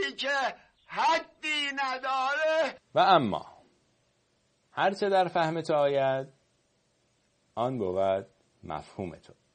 چیزی که حدی نداره. و اما هرچه در فهم تو آید آن بود مفهوم تو.